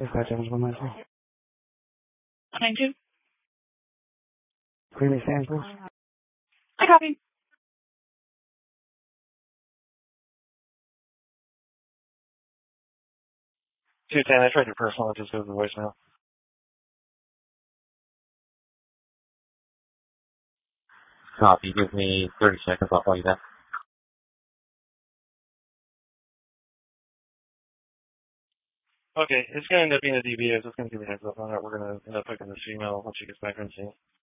Dispatch 193. Thank you. Please stand, please. I copy. I tried your personal, it just goes to voicemail. Copy. Give me 30 seconds. I'll call you back. Okay, it's going to end up being a DBA, so it's going to give me a heads up on it. We're going to end up hooking this email once she gets back on scene.